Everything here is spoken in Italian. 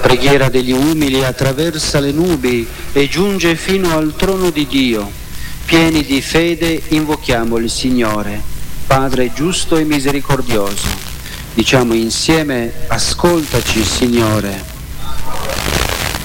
preghiera degli umili attraversa le nubi e giunge fino al trono di Dio. Pieni di fede invochiamo il Signore, Padre giusto e misericordioso. Diciamo insieme: ascoltaci, Signore.